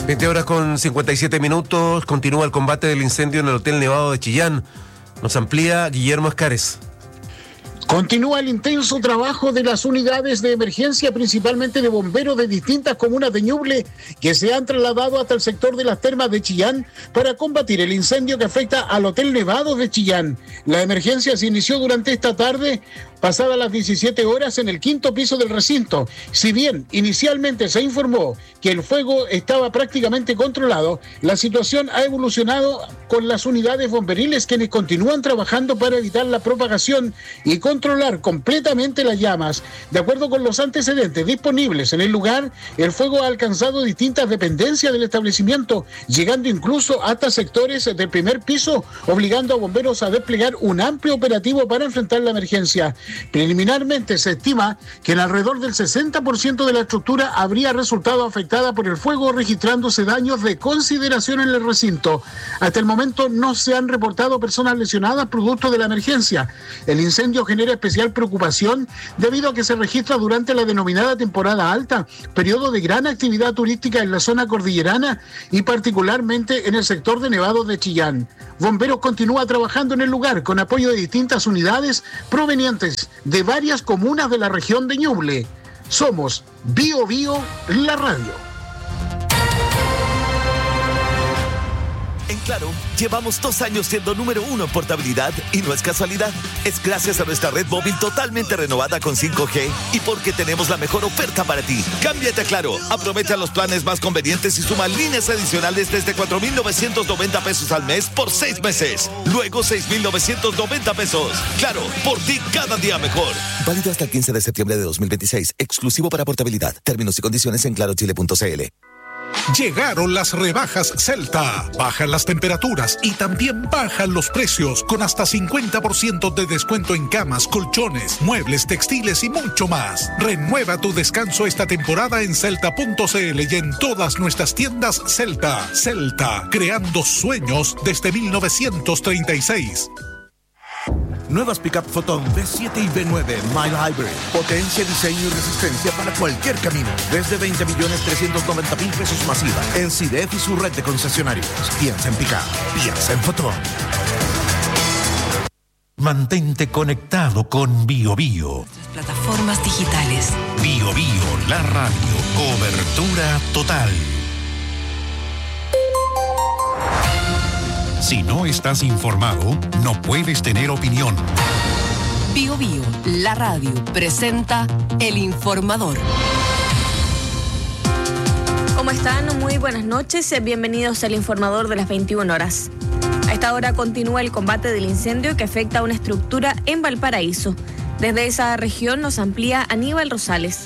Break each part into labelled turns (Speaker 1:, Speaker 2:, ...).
Speaker 1: 20 horas con 57 minutos, continúa el combate del incendio en el Hotel Nevado de Chillán. Nos amplía Guillermo Escares.
Speaker 2: Continúa el intenso trabajo de las unidades de emergencia, principalmente de bomberos de distintas comunas de Ñuble, que se han trasladado hasta el sector de las termas de Chillán para combatir el incendio que afecta al Hotel Nevado de Chillán. La emergencia se inició durante esta tarde, pasadas las 17 horas, en el quinto piso del recinto. Si bien inicialmente se informó que el fuego estaba prácticamente controlado, la situación ha evolucionado con las unidades bomberiles, quienes continúan trabajando para evitar la propagación y controlar completamente las llamas. De acuerdo con los antecedentes disponibles en el lugar, el fuego ha alcanzado distintas dependencias del establecimiento, llegando incluso hasta sectores del primer piso, obligando a bomberos a desplegar un amplio operativo para enfrentar la emergencia. Preliminarmente se estima que en alrededor del 60% de la estructura habría resultado afectada por el fuego, registrándose daños de consideración en el recinto. Hasta el momento no se han reportado personas lesionadas producto de la emergencia. El incendio genera especial preocupación debido a que se registra durante la denominada temporada alta, periodo de gran actividad turística en la zona cordillerana y particularmente en el sector de Nevados de Chillán. Bomberos continúa trabajando en el lugar con apoyo de distintas unidades provenientes de varias comunas de la región de Ñuble. Somos Bio Bio, la radio.
Speaker 3: En Claro, llevamos 2 años siendo número 1 en portabilidad y no es casualidad. Es gracias a nuestra red móvil totalmente renovada con 5G y porque tenemos la mejor oferta para ti. Cámbiate a Claro, aprovecha los planes más convenientes y suma líneas adicionales desde 4,990 pesos al mes por 6 meses. Luego 6,990 pesos. Claro, por ti cada día mejor. Válido hasta el 15 de septiembre de 2026. Exclusivo para portabilidad. Términos y condiciones en clarochile.cl.
Speaker 4: Llegaron las rebajas Celta. Bajan las temperaturas y también bajan los precios con hasta 50% de descuento en camas, colchones, muebles, textiles y mucho más. Renueva tu descanso esta temporada en celta.cl y en todas nuestras tiendas Celta. Celta, creando sueños desde 1936.
Speaker 5: Nuevas Pickup Photon V7 y V9 Mild Hybrid. Potencia, diseño y resistencia para cualquier camino. Desde 20.390.000 pesos masiva. En CIDEF y su red de concesionarios. Piensa en Pickup. Piensa en Photon.
Speaker 6: Mantente conectado con Bio Bio.
Speaker 7: Plataformas digitales.
Speaker 6: Bio Bio, la radio. Cobertura total. Si no estás informado, no puedes tener opinión.
Speaker 7: Bio Bio, la radio, presenta El Informador.
Speaker 8: ¿Cómo están? Muy buenas noches. Bienvenidos al Informador de las 21 horas. A esta hora continúa el combate del incendio que afecta a una estructura en Valparaíso. Desde esa región nos amplía Aníbal Rosales.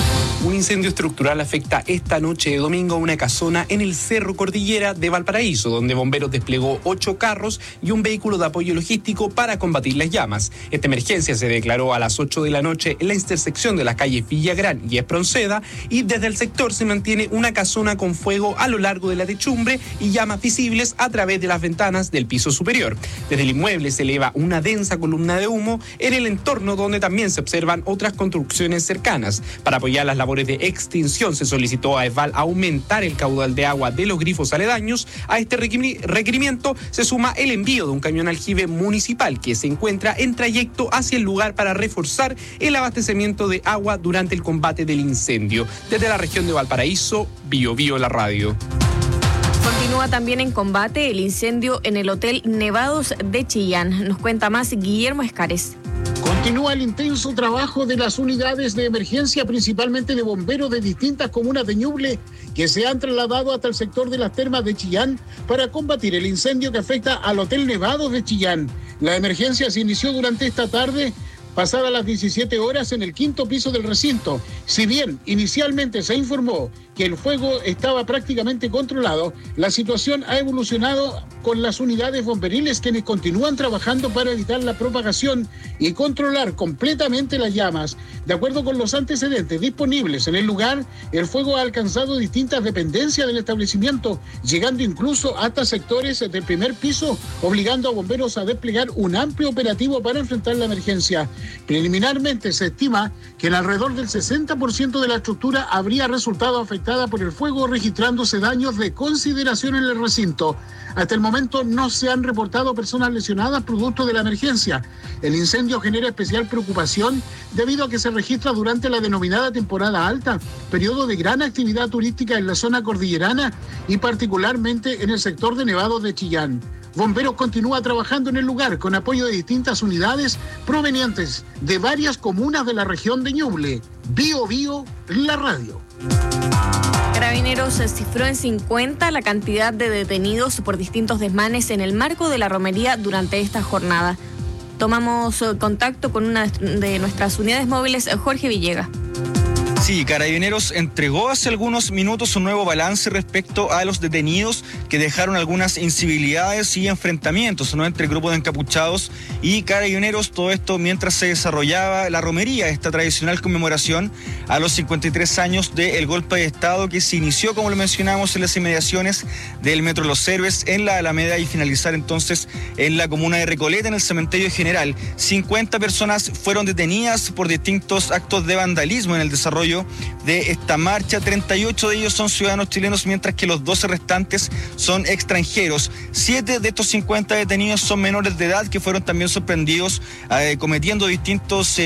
Speaker 9: Un incendio estructural afecta esta noche de domingo a una casona en el Cerro Cordillera de Valparaíso, donde bomberos desplegó 8 carros y un vehículo de apoyo logístico para combatir las llamas. Esta emergencia se declaró a las 8 de la noche en la intersección de las calles Villagrán y Espronceda, y desde el sector se mantiene una casona con fuego a lo largo de la techumbre y llamas visibles a través de las ventanas del piso superior. Desde el inmueble se eleva una densa columna de humo en el entorno, donde también se observan otras construcciones cercanas. Para apoyar las labores de extinción se solicitó a ESVAL aumentar el caudal de agua de los grifos aledaños. A este requerimiento se suma el envío de un camión aljibe municipal que se encuentra en trayecto hacia el lugar para reforzar el abastecimiento de agua durante el combate del incendio. Desde la región de Valparaíso, Bio Bio, la radio.
Speaker 8: Continúa también en combate el incendio en el Hotel Nevados de Chillán. Nos cuenta más Guillermo Escares.
Speaker 2: Continúa el intenso trabajo de las unidades de emergencia, principalmente de bomberos de distintas comunas de Ñuble, que se han trasladado hasta el sector de las termas de Chillán para combatir el incendio que afecta al Hotel Nevados de Chillán. La emergencia se inició durante esta tarde, pasadas las 17 horas, en el quinto piso del recinto. Si bien inicialmente se informó que el fuego estaba prácticamente controlado, la situación ha evolucionado con las unidades bomberiles, quienes continúan trabajando para evitar la propagación y controlar completamente las llamas. De acuerdo con los antecedentes disponibles en el lugar, el fuego ha alcanzado distintas dependencias del establecimiento, llegando incluso hasta sectores del primer piso, obligando a bomberos a desplegar un amplio operativo para enfrentar la emergencia. Preliminarmente se estima que en alrededor del 60% de la estructura habría resultado afectada afectada por el fuego, registrándose daños de consideración en el recinto. Hasta el momento no se han reportado personas lesionadas producto de la emergencia. El incendio genera especial preocupación debido a que se registra durante la denominada temporada alta, periodo de gran actividad turística en la zona cordillerana y particularmente en el sector de Nevados de Chillán. Bomberos continúa trabajando en el lugar con apoyo de distintas unidades provenientes de varias comunas de la región de Ñuble. Bio Bio, la radio.
Speaker 8: Carabineros cifró en 50 la cantidad de detenidos por distintos desmanes en el marco de la romería durante esta jornada. Tomamos contacto con una de nuestras unidades móviles, Jorge Villegas.
Speaker 10: Sí, Carabineros entregó hace algunos minutos un nuevo balance respecto a los detenidos que dejaron algunas incivilidades y enfrentamientos, ¿no?, entre el grupo de encapuchados y Carabineros. Todo esto mientras se desarrollaba la romería, esta tradicional conmemoración a los 53 años del golpe de Estado que se inició, como lo mencionamos, en las inmediaciones del Metro Los Héroes en la Alameda y finalizar entonces en la comuna de Recoleta, en el Cementerio General. 50 personas fueron detenidas por distintos actos de vandalismo en el desarrollo de esta marcha. 38 de ellos son ciudadanos chilenos, mientras que los 12 restantes son extranjeros. 7 de estos 50 detenidos son menores de edad que fueron también sorprendidos cometiendo distintos